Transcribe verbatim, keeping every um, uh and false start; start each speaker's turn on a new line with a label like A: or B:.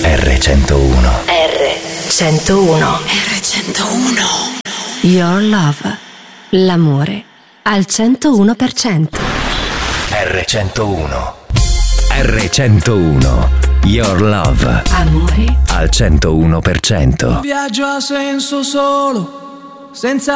A: erre centouno.
B: erre centouno. erre centouno.
C: Your Love. L'amore al centouno per cento.
A: erre centouno. erre centouno. Your Love.
C: Amore
A: al centouno per cento.
D: Un viaggio a senso solo, senza